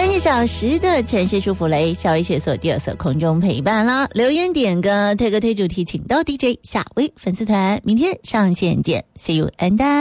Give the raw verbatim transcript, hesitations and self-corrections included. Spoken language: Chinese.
三个小时的城市舒服雷，小一写所第二所空中陪伴啦，留言点歌推歌推主题，请到 D J 夏威粉丝团，明天上线见 ，See you and bye。